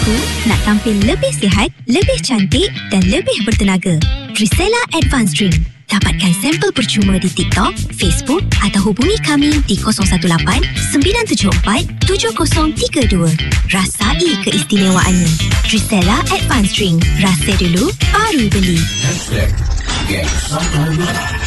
Aku nak tampil lebih sihat, lebih cantik dan lebih bertenaga. Trisela Advanced Drink. Dapatkan sampel percuma di TikTok, Facebook atau hubungi kami di 018-974-7032. Rasai keistimewaannya. Trisela Advanced Drink. Rasa dulu, baru beli.